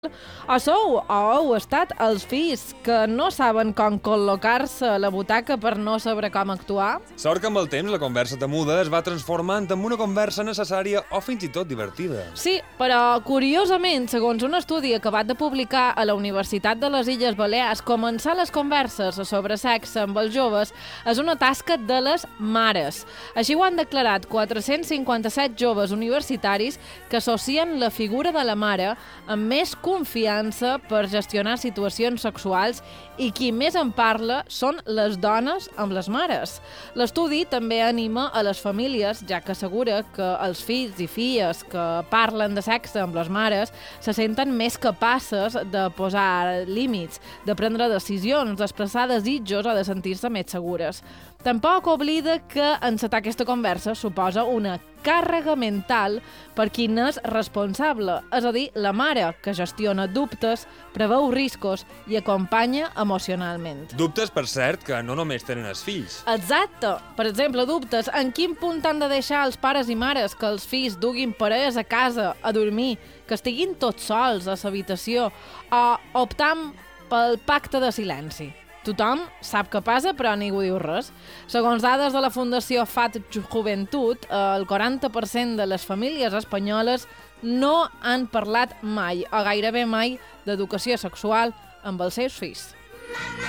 O sou o heu estat els fills que no saben com col·locar-se a la butaca per no saber com actuar? Sort que amb el temps la conversa temuda es va transformant en una conversa necessària o fins i tot divertida. Sí, però curiosament, segons un estudi acabat de publicar a la Universitat de les Illes Balears, començar les converses sobre sexe amb els joves és una tasca de les mares. Així ho han declarat 457 joves universitaris que associen la figura de la mare amb més confiança per gestionar situacions sexuals i qui més en parla són les dones amb les mares. L'estudi també anima a les famílies, ja que assegura que els fills i filles que parlen de sexe amb les mares se senten més capaces de posar límits, de prendre decisions, d'expressar desitjos o de sentir-se més segures. Tampoc oblida que encetar aquesta conversa suposa una càrrega mental per qui n'és responsable, és a dir, la mare, que gestiona dubtes, preveu riscos i acompanya emocionalment. Dubtes, per cert, que no només tenen els fills. Exacte. Per exemple, dubtes en quin punt han de deixar els pares i mares que els fills duguin parelles a casa a dormir, que estiguin tots sols a l'habitació, o optant pel pacte de silenci. Tothom sap què passa, però ningú diu res. Segons dades de la Fundació FAT Joventut, el 40% de les famílies espanyoles no han parlat mai, o gairebé mai, d'educació sexual amb els seus fills.